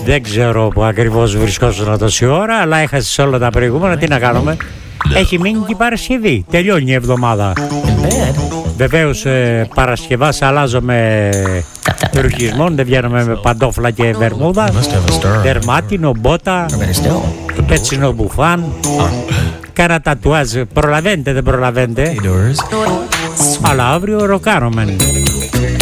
Δεν ξέρω που ακριβώς βρισκόσουν τόση ώρα, αλλά έχασες όλα τα προηγούμενα. Τι να κάνουμε. Έχει μείνει και η Παρασκευή. Τελειώνει η εβδομάδα. Βεβαίως Παρασκευάς αλλάζουμε ρουχισμών. Δεν βγαίνουμε με παντόφλα και βερμούδα. Δερμάτινο, μπότα, πέτσινο μπουφάν. Κάνα τατουάζ. Προλαβαίνετε, δεν προλαβαίνετε. Αλλά αύριο ροκάρομεν.